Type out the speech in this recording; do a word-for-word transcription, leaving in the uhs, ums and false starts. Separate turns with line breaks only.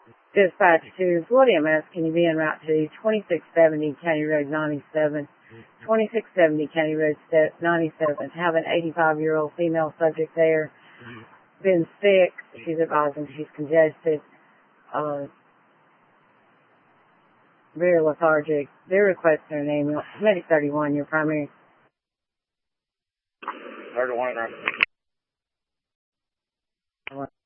Dispatch to Florida M S, can you be en route to twenty-six seventy County Road ninety-seven, twenty-six seventy County Road ninety-seven, have an eighty-five-year-old female subject there, been sick, she's advising she's congested, uh, very lethargic, they're requesting an ambulance, Medic thirty-one, your primary.
thirty-one,